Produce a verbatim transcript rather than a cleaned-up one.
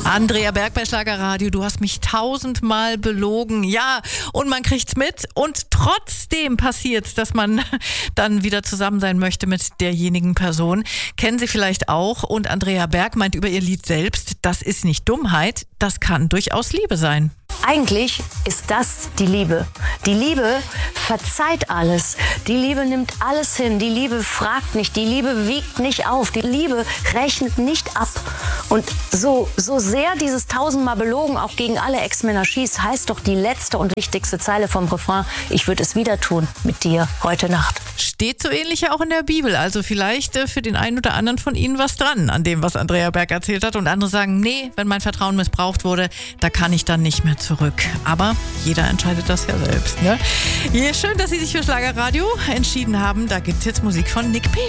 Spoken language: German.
Andrea Berg bei Schlagerradio, du hast mich tausendmal belogen. Ja, und man kriegt's mit und trotzdem passiert's, dass man dann wieder zusammen sein möchte mit derjenigen Person. Kennen Sie vielleicht auch. Und Andrea Berg meint über ihr Lied selbst, das ist nicht Dummheit, das kann durchaus Liebe sein. Eigentlich ist das die Liebe. Die Liebe verzeiht alles. Die Liebe nimmt alles hin. Die Liebe fragt nicht. Die Liebe wiegt nicht auf. Die Liebe rechnet nicht ab. Und so, so sehr dieses tausendmal belogen auch gegen alle Ex-Männer schießt, heißt doch die letzte und wichtigste Zeile vom Refrain: Ich würde es wieder tun mit dir heute Nacht. Steht so ähnlich ja auch in der Bibel. Also vielleicht äh, für den einen oder anderen von Ihnen was dran an dem, was Andrea Berg erzählt hat. Und andere sagen, nee, wenn mein Vertrauen missbraucht wurde, da kann ich dann nicht mehr zurück. Aber jeder entscheidet das ja selbst. Ne? Ja, schön, dass Sie sich für Schlagerradio entschieden haben. Da gibt es jetzt Musik von Nick P.